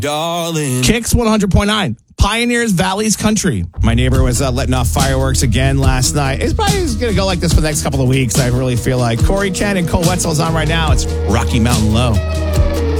Darling. Kicks 100.9. Pioneers Valley's Country. My neighbor was letting off fireworks again last night. It's probably going to go like this for the next couple of weeks. I really feel like Corey Ken and Cole Wetzel's on right now. It's Rocky Mountain Low.